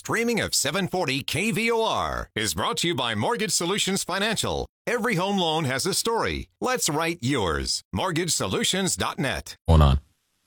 streaming of 740 KVOR is brought to you by Mortgage Solutions Financial. Every home loan has a story. Let's write yours. MortgageSolutions.net. Going on.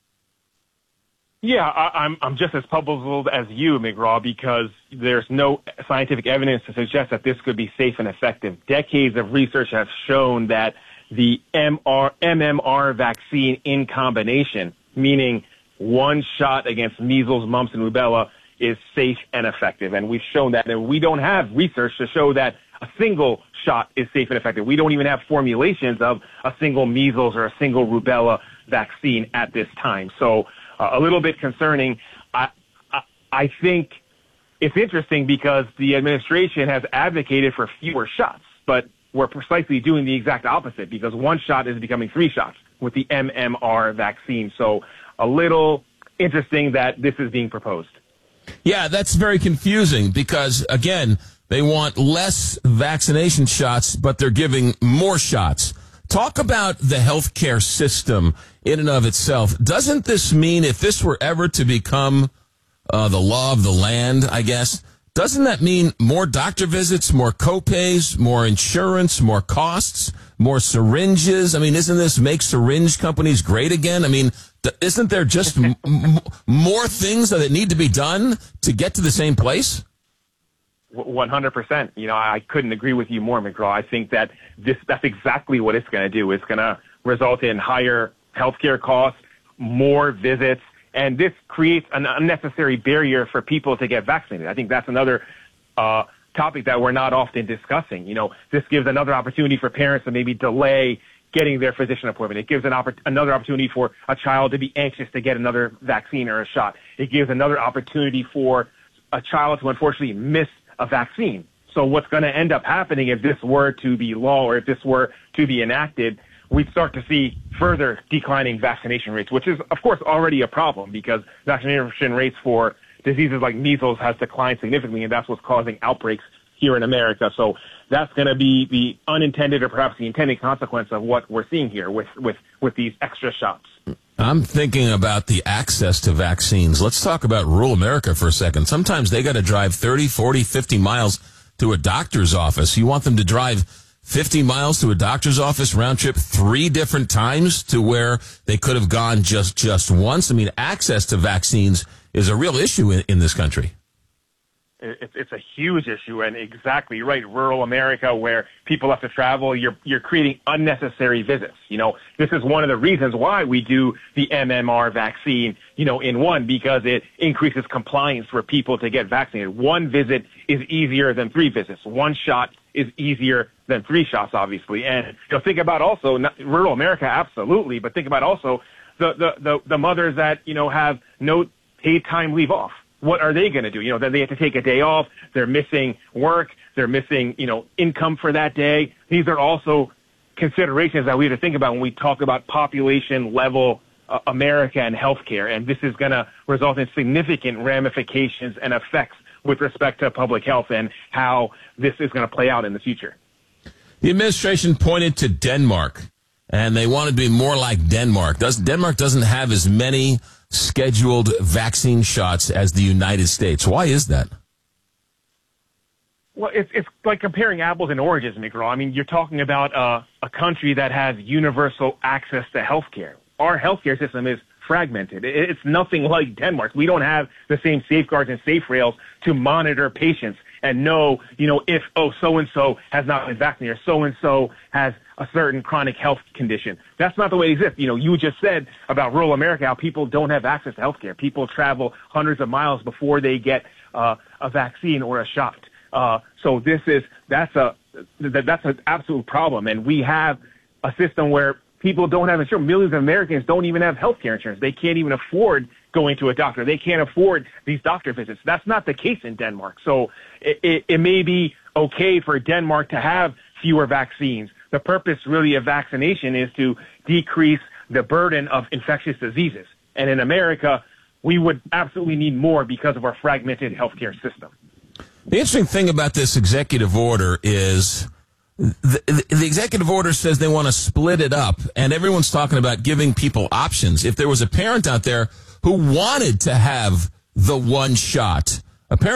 Yeah, I'm just as puzzled as you, McGraw, because there's no scientific evidence to suggest that this could be safe and effective. Decades of research have shown that the MMR vaccine in combination, meaning one shot against measles, mumps, and rubella, is safe and effective. And we've shown that. And we don't have research to show that a single shot is safe and effective. We don't even have formulations of a single measles or a single rubella vaccine at this time. So a little bit concerning. I think it's interesting because the administration has advocated for fewer shots, but we're precisely doing the exact opposite because one shot is becoming 3 shots with the MMR vaccine. So a little interesting that this is being proposed. Yeah, that's very confusing because, again, they want less vaccination shots, but they're giving more shots. Talk about the healthcare system in and of itself. Doesn't this mean if this were ever to become the law of the land, I guess, doesn't that mean more doctor visits, more copays, more insurance, more costs, more syringes? I mean, isn't this make syringe companies great again? I mean, isn't there just more things that need to be done to get to the same place? 100%. You know, I couldn't agree with you more, McGraw. I think that that's exactly what it's going to do. It's going to result in higher healthcare costs, more visits, and this creates an unnecessary barrier for people to get vaccinated. I think that's another topic that we're not often discussing. You know, this gives another opportunity for parents to maybe delay getting their physician appointment. It gives another opportunity for a child to be anxious to get another vaccine or a shot. It gives another opportunity for a child to unfortunately miss a vaccine. So what's going to end up happening if this were to be law or if this were to be enacted, we'd start to see further declining vaccination rates, which is, of course, already a problem because vaccination rates for diseases like measles has declined significantly, and that's what's causing outbreaks here in America. So that's going to be the unintended or perhaps the intended consequence of what we're seeing here with these extra shots. I'm thinking about the access to vaccines. Let's talk about rural America for a second. Sometimes they got to drive 30, 40, 50 miles to a doctor's office. You want them to drive 50 miles to a doctor's office round trip 3 different times to where they could have gone just once? I mean, access to vaccines is a real issue in this country. It's a huge issue, and exactly right. Rural America, where people have to travel, you're creating unnecessary visits. You know, this is one of the reasons why we do the MMR vaccine, you know, in one, because it increases compliance for people to get vaccinated. 1 visit is easier than 3 visits. 1 shot is easier than 3 shots, obviously. And, you know, think about also rural America, absolutely, but think about also the mothers that, you know, have no paid time leave off. What are they going to do? You know, then they have to take a day off. They're missing work. They're missing, you know, income for that day. These are also considerations that we have to think about when we talk about population level America and healthcare. And this is going to result in significant ramifications and effects with respect to public health and how this is going to play out in the future. The administration pointed to Denmark, and they wanted to be more like Denmark. Denmark doesn't have as many scheduled vaccine shots as the United States. Why is that? Well, it's like comparing apples and oranges, McGraw. I mean, you're talking about a country that has universal access to healthcare. Our healthcare system is fragmented. It's nothing like Denmark. We don't have the same safeguards and safe rails to monitor patients and know, you know, if, so-and-so has not been vaccinated or so-and-so has a certain chronic health condition. That's not the way it exists. You know, you just said about rural America how people don't have access to healthcare. People travel hundreds of miles before they get a vaccine or a shot. So that's an absolute problem. And we have a system where people don't have insurance. Millions of Americans don't even have health care insurance. They can't even afford going to a doctor. They can't afford these doctor visits. That's not the case in Denmark. So it may be okay for Denmark to have fewer vaccines. The purpose really of vaccination is to decrease the burden of infectious diseases. And in America, we would absolutely need more because of our fragmented healthcare system. The interesting thing about this executive order is the executive order says they want to split it up, and everyone's talking about giving people options. If there was a parent out there who wanted to have the 1 shot, a parent